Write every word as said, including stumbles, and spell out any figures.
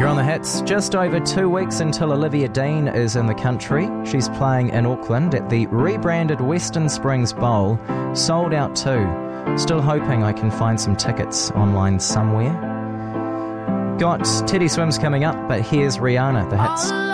You're on the hits. Just over two weeks until Olivia Dean is in the country. She's playing in Auckland at the rebranded Western Springs Bowl. Sold out too. Still hoping I can find some tickets online somewhere. Got Teddy Swims coming up, but here's Rihanna, the hits.